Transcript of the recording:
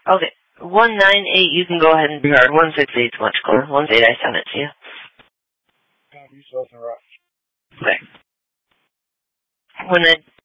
Okay. 198, you can go ahead and discard. 168 is much cooler. 168, I sent it to you. You still in rush. Okay. When